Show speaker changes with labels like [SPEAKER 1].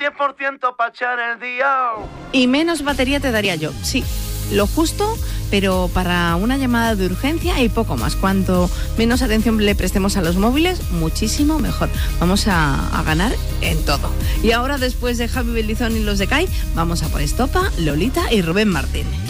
[SPEAKER 1] 10% para echar el día.
[SPEAKER 2] Y menos batería te daría yo, sí. Lo justo, pero para una llamada de urgencia y poco más. Cuanto menos atención le prestemos a los móviles, muchísimo mejor. Vamos a ganar en todo. Y ahora, después de Javi Bellizón y los de CAI, vamos a por Estopa, Lolita y Rubén Martín.